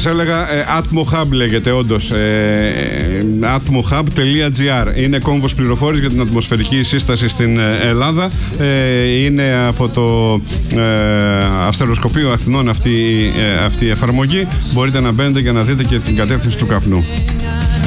Σας έλεγα, Atmohub λέγεται όντως, atmohub.gr. Είναι κόμβος πληροφόρηση για την ατμοσφαιρική σύσταση στην Ελλάδα. Είναι από το αστεροσκοπείο Αθηνών αυτή η εφαρμογή. Μπορείτε να μπαίνετε και να δείτε και την κατεύθυνση του καπνού.